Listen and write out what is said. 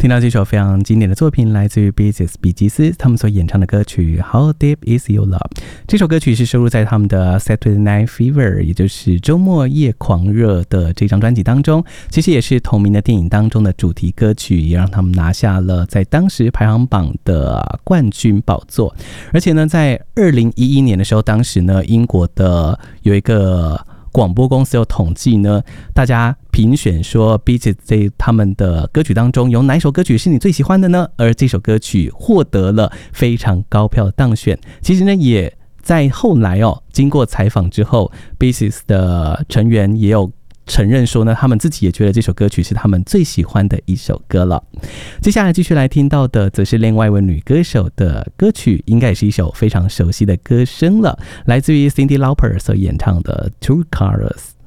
听到这首非常经典的作品，来自于 Bee Gees 比吉斯他们所演唱的歌曲 How Deep Is Your Love。 这首歌曲是收录在他们的 Saturday Night Fever， 也就是周末夜狂热的这张专辑当中，其实也是同名的电影当中的主题歌曲，也让他们拿下了在当时排行榜的冠军宝座。而且呢，在2011年的时候，当时呢英国的有一个广播公司有统计呢，大家评选说 Bee Gees 在他们的歌曲当中有哪一首歌曲是你最喜欢的呢？而这首歌曲获得了非常高票的当选。其实呢，也在后来经过采访之后， Bee Gees 的成员也有承认说呢，他们自己也觉得这首歌曲是他们最喜欢的一首歌了。接下来继续来听到的则是另外一位女歌手的歌曲，应该也是一首非常熟悉的歌声了，来自于 Cyndi Lauper 所演唱的 Two Colors。